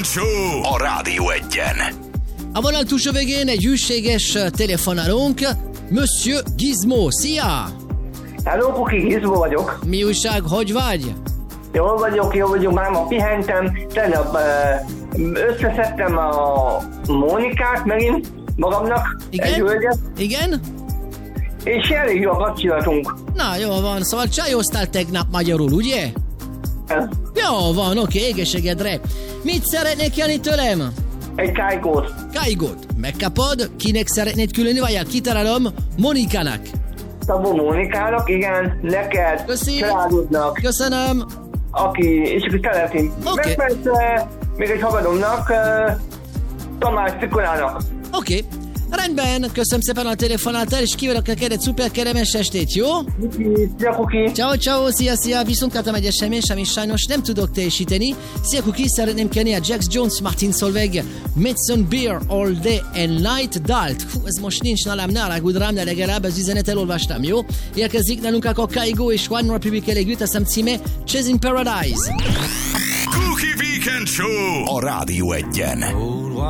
Show a Rádió Egyen. A vonal túlsó végén egy hűséges telefonálónk, Monsieur Gizmo. Szia! Hello, Puki, Gizmo vagyok. Mi újság, hogy vagy? Jól vagyok, már ma pihentem. Tegnap összeszedtem a Mónikát megint magamnak. Igen? Egy hölgyet. Igen? És elég jó a kapcsolatunk. Na, jól van, szóval csajoztál tegnap magyarul, ugye? Jó van, oké, egészségedre. Mit szeretnék jönni tőlem? Egy kajgót. Kajgót. Megkapod? Kinek szeretnéd különni, vagy kitalálom? Monikának. Szabó Mónikának, igen, neked, Köszi. családodnak, Köszönöm. és aki szeretném. Oké. Meg persze még egy havedomnak, Tamás Cikolának. Oké. Rendben, köszönöm szépen a telefonáltál, és kívánok neked egy szuper kellemes estét, jó? Szia, Kuki! Ciao, szia, viszont kaptam egy SMS, amit sajnos nem tudok teljesíteni. Szia, Kuki, szeretném kérni a Jax Jones, Martin Solveig, Madison Beer, All Day and Night dalt. Fú, ez most nincs nálam, ne alágud rám, de legalább az üzenet elolvastam, jó? Érkezik nálunk a Kaigo és One Republic elégült, azt címe Chasing Paradise. Cookie Weekend Show a Rádió Egyen.